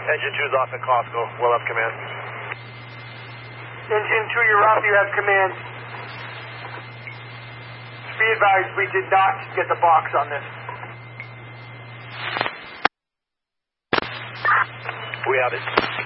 Engine 2's off at Costco. We'll have command. Engine 2, you're off. You have command. Be advised, we did not get the box on this. We have it.